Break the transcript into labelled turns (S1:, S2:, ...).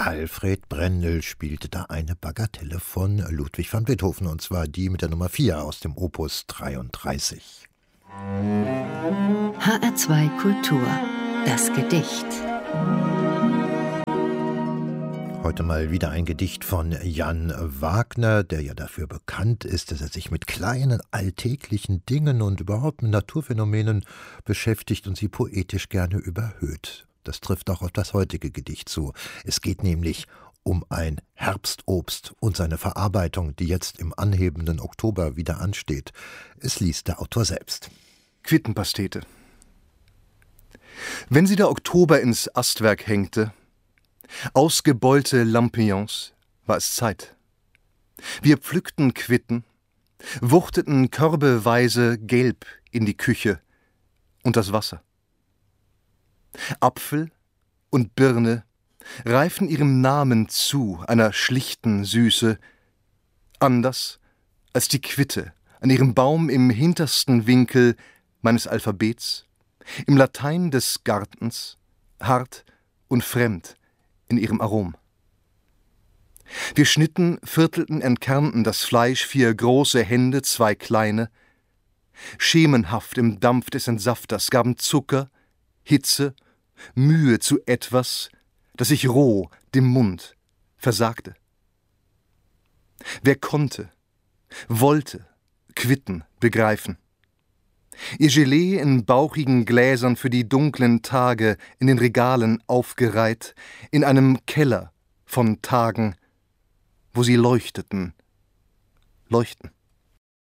S1: Alfred Brendel spielte da eine Bagatelle von Ludwig van Beethoven, und zwar die mit der Nummer 4 aus dem Opus 33.
S2: HR2 Kultur, das Gedicht.
S1: Heute mal wieder ein Gedicht von Jan Wagner, der ja dafür bekannt ist, dass er sich mit kleinen alltäglichen Dingen und überhaupt mit Naturphänomenen beschäftigt und sie poetisch gerne überhöht. Das trifft auch auf das heutige Gedicht zu. Es geht nämlich um ein Herbstobst und seine Verarbeitung, die jetzt im anhebenden Oktober wieder ansteht. Es liest der Autor selbst.
S3: Quittenpastete. Wenn sie der Oktober ins Astwerk hängte, ausgebeulte Lampions, war es Zeit. Wir pflückten Quitten, wuchteten körbeweise gelb in die Küche und das Wasser. Apfel und Birne reifen ihrem Namen zu, einer schlichten Süße, anders als die Quitte an ihrem Baum im hintersten Winkel meines Alphabets, im Latein des Gartens, hart und fremd in ihrem Arom. Wir schnitten, viertelten, entkernten das Fleisch, 4 große Hände, 2 kleine, schemenhaft im Dampf des Entsafters, gaben Zucker, Hitze, Mühe zu etwas, das sich roh dem Mund versagte. Wer konnte, wollte Quitten begreifen. Ihr Gelee in bauchigen Gläsern für die dunklen Tage in den Regalen aufgereiht, in einem Keller von Tagen, wo sie leuchteten, leuchten.